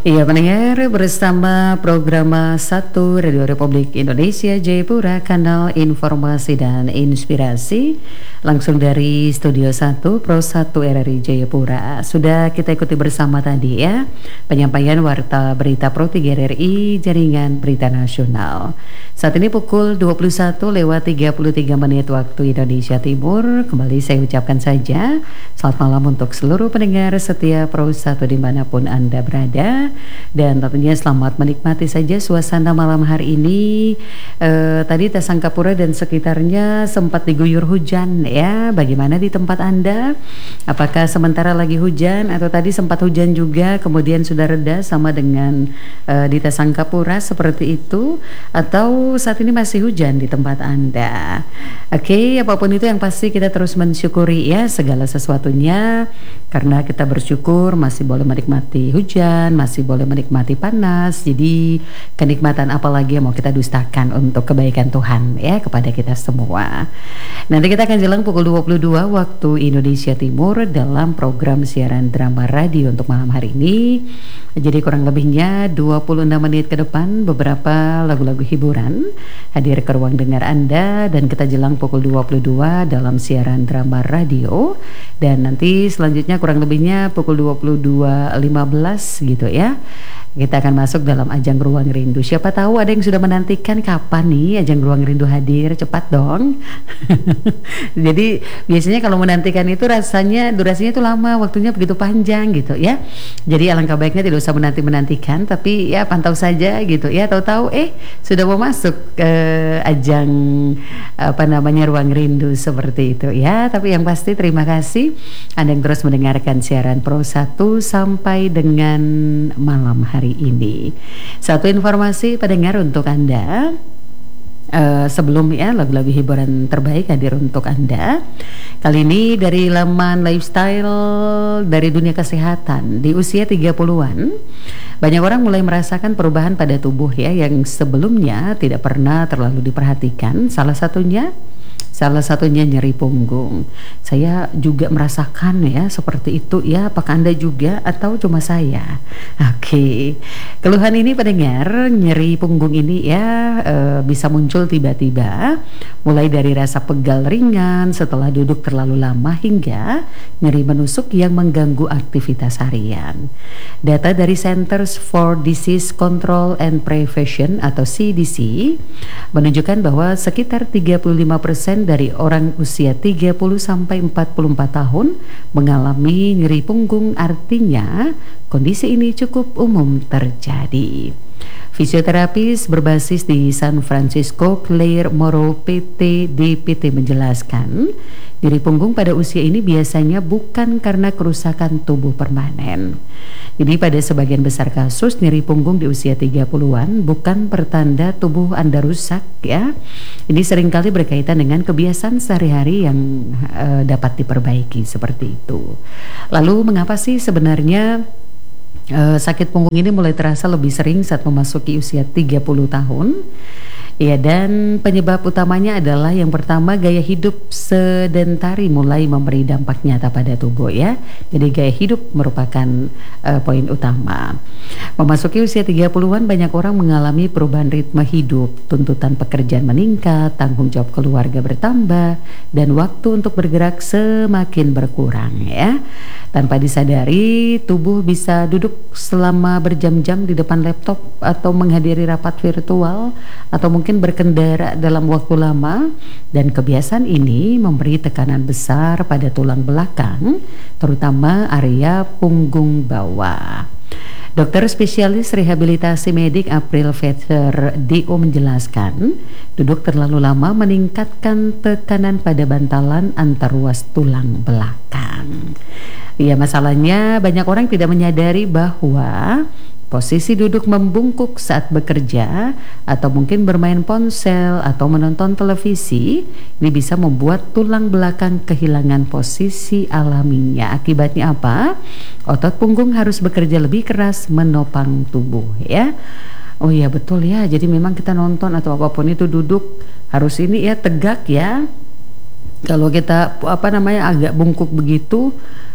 Iya pendengar, bersama program 1 Radio Republik Indonesia Jayapura, kanal informasi dan inspirasi, langsung dari Studio 1 Pro 1 RRI Jayapura. Sudah kita ikuti bersama tadi ya, penyampaian warta berita Pro 3 RRI Jaringan Berita Nasional. Saat ini pukul 21:33 waktu Indonesia Timur. Kembali saya ucapkan saja selamat malam untuk seluruh pendengar setia Pro 1 dimanapun Anda berada. Dan tentunya selamat menikmati saja suasana malam hari ini. Tadi Tasangkapura dan sekitarnya sempat diguyur hujan ya. Bagaimana di tempat Anda? Apakah sementara lagi hujan atau tadi sempat hujan juga kemudian sudah reda sama dengan di Tasangkapura seperti itu, atau saat ini masih hujan di tempat Anda? Oke, apapun itu yang pasti kita terus mensyukuri ya segala sesuatunya, karena kita bersyukur masih boleh menikmati hujan, masih boleh menikmati panas. Jadi kenikmatan apa lagi yang mau kita dustakan untuk kebaikan Tuhan ya kepada kita semua. Nanti kita akan jelang pukul 22 waktu Indonesia Timur dalam program siaran drama radio untuk malam hari ini. Jadi kurang lebihnya 26 menit ke depan beberapa lagu-lagu hiburan hadir ke ruang dengar Anda, dan kita jelang pukul 22 dalam siaran drama radio. Dan nanti selanjutnya kurang lebihnya pukul 22.15 gitu ya, kita akan masuk dalam ajang Ruang Rindu. Siapa tahu ada yang sudah menantikan kapan nih ajang Ruang Rindu hadir, cepat dong. Jadi biasanya kalau menantikan itu rasanya durasinya itu lama, waktunya begitu panjang gitu ya. Jadi alangkah baiknya tidak usah menantikan, tapi ya pantau saja gitu ya. Tahu-tahu sudah mau masuk ke ajang Ruang Rindu seperti itu ya. Tapi yang pasti terima kasih Anda yang terus mendengarkan siaran Pro 1 sampai dengan malam hari ini. Satu informasi pendengar untuk Anda, sebelum ya lagu-lagu hiburan terbaik hadir untuk Anda. Kali ini dari laman lifestyle dari dunia kesehatan. Di usia 30-an, banyak orang mulai merasakan perubahan pada tubuh ya yang sebelumnya tidak pernah terlalu diperhatikan. Salah satunya nyeri punggung. Saya juga merasakan ya seperti itu ya. Apakah Anda juga atau cuma saya? Oke. Keluhan ini pendengar, nyeri punggung ini ya bisa muncul tiba-tiba, mulai dari rasa pegal ringan setelah duduk terlalu lama hingga nyeri menusuk yang mengganggu aktivitas harian. Data dari Centers for Disease Control and Prevention atau CDC menunjukkan bahwa sekitar 35% dari orang usia 30 sampai 44 tahun mengalami nyeri punggung. Artinya kondisi ini cukup umum terjadi. Fisioterapis berbasis di San Francisco, Claire Morrow PT DPT menjelaskan, nyeri punggung pada usia ini biasanya bukan karena kerusakan tubuh permanen. Jadi pada sebagian besar kasus nyeri punggung di usia 30-an bukan pertanda tubuh Anda rusak ya. Ini seringkali berkaitan dengan kebiasaan sehari-hari yang dapat diperbaiki seperti itu. Lalu mengapa sih sebenarnya sakit punggung ini mulai terasa lebih sering saat memasuki usia 30 tahun? Ya, dan penyebab utamanya adalah yang pertama, gaya hidup sedentari mulai memberi dampak nyata pada tubuh ya. Jadi gaya hidup merupakan poin utama. Memasuki usia 30-an banyak orang mengalami perubahan ritme hidup, tuntutan pekerjaan meningkat, tanggung jawab keluarga bertambah, dan waktu untuk bergerak semakin berkurang ya. Tanpa disadari, tubuh bisa duduk selama berjam-jam di depan laptop atau menghadiri rapat virtual atau mungkin berkendara dalam waktu lama, dan kebiasaan ini memberi tekanan besar pada tulang belakang, terutama area punggung bawah. Dokter spesialis rehabilitasi medik April Vetter DO menjelaskan, duduk terlalu lama meningkatkan tekanan pada bantalan antar ruas tulang belakang. Ya, masalahnya banyak orang tidak menyadari bahwa posisi duduk membungkuk saat bekerja atau mungkin bermain ponsel atau menonton televisi ini bisa membuat tulang belakang kehilangan posisi alaminya. Akibatnya apa? Otot punggung harus bekerja lebih keras menopang tubuh ya. Oh iya betul ya. Jadi memang kita nonton atau apapun itu duduk harus ini ya tegak ya. Kalau kita agak bungkuk begitu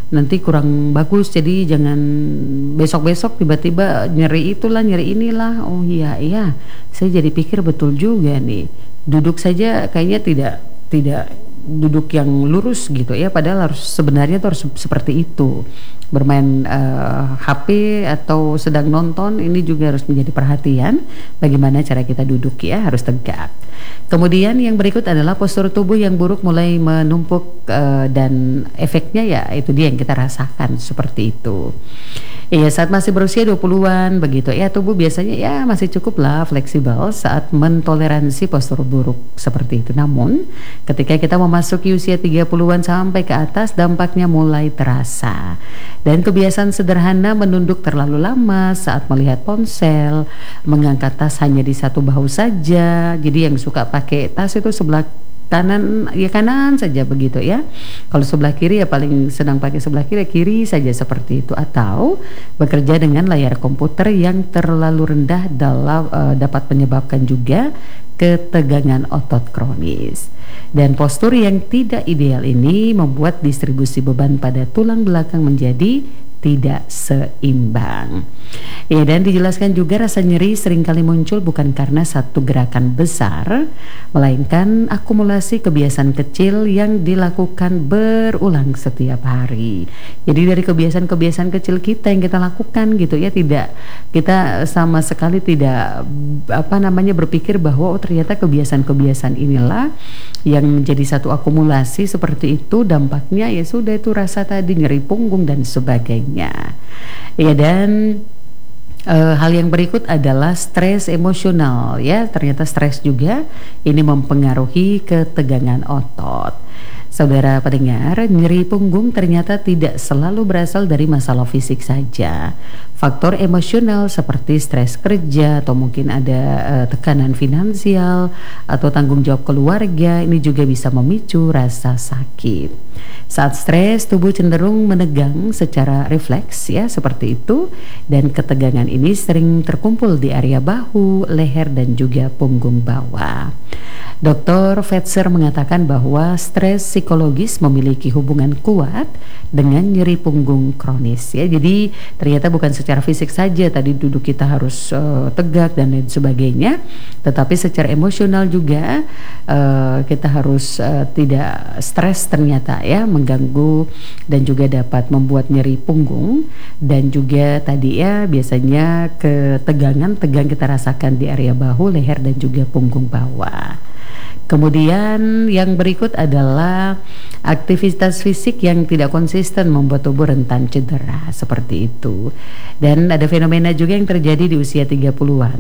nanti kurang bagus. Jadi jangan besok-besok tiba-tiba nyeri itulah, nyeri inilah. Oh iya, saya jadi pikir betul juga nih. Duduk saja kayaknya tidak duduk yang lurus gitu ya, padahal sebenarnya tuh harus seperti itu. Bermain HP atau sedang nonton ini juga harus menjadi perhatian bagaimana cara kita duduk ya, harus tegak. Kemudian yang berikut adalah postur tubuh yang buruk mulai menumpuk dan efeknya ya itu dia yang kita rasakan seperti itu. Iya, saat masih berusia 20-an begitu ya, tubuh biasanya ya masih cukup lah fleksibel saat mentoleransi postur buruk seperti itu. Namun ketika kita memasuki usia 30-an sampai ke atas, dampaknya mulai terasa. Dan kebiasaan sederhana menunduk terlalu lama saat melihat ponsel, mengangkat tas hanya di satu bahu saja. Jadi yang suka pakai tas itu sebelah kanan ya kanan saja begitu ya. Kalau sebelah kiri ya paling sedang pakai sebelah kiri saja seperti itu. Atau bekerja dengan layar komputer yang terlalu rendah dapat menyebabkan juga ketegangan otot kronis. Dan postur yang tidak ideal ini membuat distribusi beban pada tulang belakang menjadi tidak seimbang. Ya, dan dijelaskan juga rasa nyeri seringkali muncul bukan karena satu gerakan besar, melainkan akumulasi kebiasaan kecil yang dilakukan berulang setiap hari. Jadi dari kebiasaan-kebiasaan kecil kita yang kita lakukan gitu ya, kita sama sekali tidak berpikir bahwa ternyata kebiasaan-kebiasaan inilah yang menjadi satu akumulasi seperti itu, dampaknya ya sudah itu rasa tadi nyeri punggung dan sebagainya. Ya, dan hal yang berikut adalah stres emosional ya. Ternyata stres juga ini mempengaruhi ketegangan otot. Saudara pendengar, nyeri punggung ternyata tidak selalu berasal dari masalah fisik saja. Faktor emosional seperti stres kerja atau mungkin ada tekanan finansial atau tanggung jawab keluarga ini juga bisa memicu rasa sakit. Saat stres, tubuh cenderung menegang secara refleks ya, seperti itu, dan ketegangan ini sering terkumpul di area bahu, leher dan juga punggung bawah. Dr. Fetzer mengatakan bahwa stres psikologis memiliki hubungan kuat dengan nyeri punggung kronis ya. Jadi ternyata bukan secara fisik saja tadi duduk kita harus tegak dan lain sebagainya, tetapi secara emosional juga kita harus tidak stres ternyata ya, mengganggu dan juga dapat membuat nyeri punggung. Dan juga tadi ya biasanya tegang kita rasakan di area bahu, leher dan juga punggung bawah. Kemudian yang berikut adalah aktivitas fisik yang tidak konsisten membuat tubuh rentan cedera seperti itu. Dan ada fenomena juga yang terjadi di usia 30-an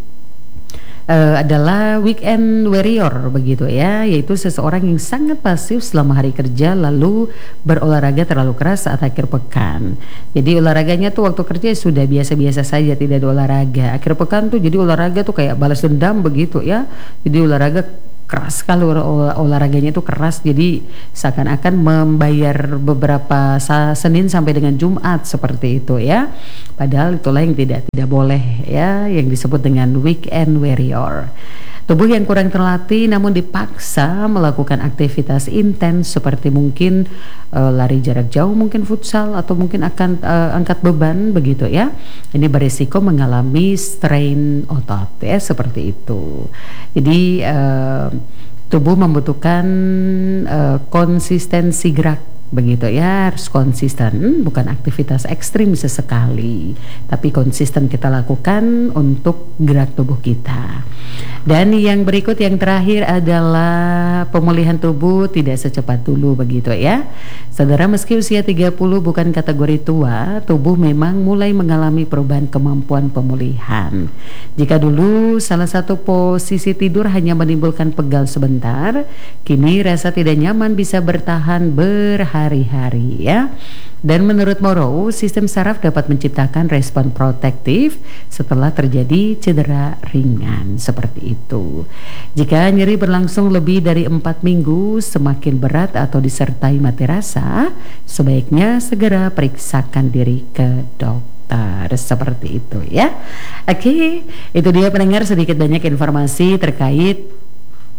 adalah weekend warrior begitu ya, yaitu seseorang yang sangat pasif selama hari kerja lalu berolahraga terlalu keras saat akhir pekan. Jadi olahraganya tuh waktu kerja sudah biasa-biasa saja, tidak ada olahraga. Akhir pekan tuh jadi olahraga tuh kayak balas dendam begitu ya. Jadi olahraga keras, kalau olahraganya itu keras, jadi seakan-akan membayar beberapa Senin sampai dengan Jumat seperti itu ya. Padahal itulah yang tidak boleh ya, yang disebut dengan weekend warrior. Tubuh yang kurang terlatih namun dipaksa melakukan aktivitas intens seperti mungkin lari jarak jauh, mungkin futsal atau mungkin akan angkat beban begitu ya. Ini berisiko mengalami strain otot ya, seperti itu. Jadi tubuh membutuhkan konsistensi gerak begitu ya, harus konsisten, bukan aktivitas ekstrim sesekali, tapi konsisten kita lakukan untuk gerak tubuh kita. Dan yang berikut yang terakhir adalah pemulihan tubuh tidak secepat dulu begitu ya. Saudara, meski usia 30 bukan kategori tua, tubuh memang mulai mengalami perubahan kemampuan pemulihan. Jika dulu salah satu posisi tidur hanya menimbulkan pegal sebentar, kini rasa tidak nyaman bisa bertahan berhari-hari ya. Dan menurut Morrow, sistem saraf dapat menciptakan respon protektif setelah terjadi cedera ringan seperti itu. Jika nyeri berlangsung lebih dari 4 minggu, semakin berat atau disertai mati rasa, sebaiknya segera periksakan diri ke dokter. Seperti itu ya. Oke, itu dia pendengar sedikit banyak informasi terkait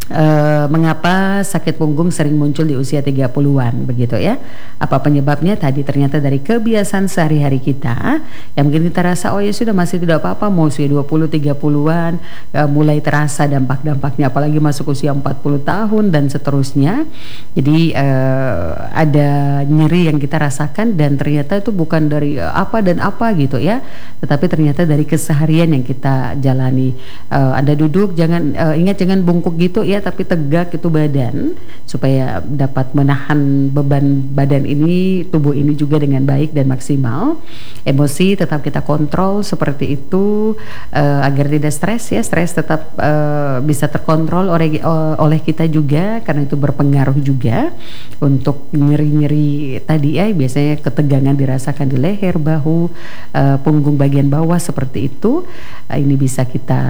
Mengapa sakit punggung sering muncul di usia 30-an begitu ya? Apa penyebabnya? Tadi ternyata dari kebiasaan sehari-hari kita yang mungkin kita rasa oh ya sudah masih tidak apa-apa mau usia 20 30-an mulai terasa dampak-dampaknya apalagi masuk usia 40 tahun dan seterusnya. Jadi ada nyeri yang kita rasakan dan ternyata itu bukan dari apa dan apa gitu ya, tetapi ternyata dari keseharian yang kita jalani. Anda duduk ingat jangan bungkuk gitu ya, tapi tegak itu badan supaya dapat menahan beban badan ini, tubuh ini juga dengan baik dan maksimal. Emosi tetap kita kontrol seperti itu agar tidak stres ya. Stres tetap bisa terkontrol oleh kita juga karena itu berpengaruh juga untuk nyeri-nyeri tadi ya, biasanya ketegangan dirasakan di leher, bahu, punggung bagian bawah seperti itu. Ini bisa kita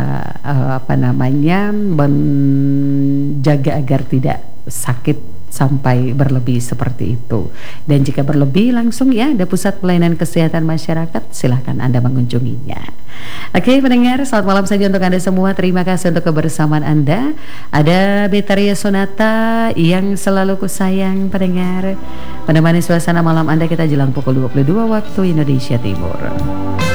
menjaga agar tidak sakit sampai berlebih seperti itu. Dan jika berlebih langsung ya ada pusat pelayanan kesehatan masyarakat, silahkan Anda mengunjunginya. Oke pendengar, selamat malam saja untuk Anda semua. Terima kasih untuk kebersamaan Anda. Ada Betaria Sonata yang selalu kusayang pendengar, menemani suasana malam Anda kita jelang pukul 22 waktu Indonesia Timur.